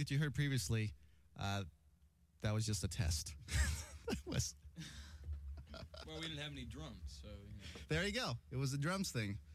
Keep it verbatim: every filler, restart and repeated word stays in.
that you heard previously, uh, that was just a test. That was. Well, we didn't have any drums, so. You know. There you go. It was a drums thing.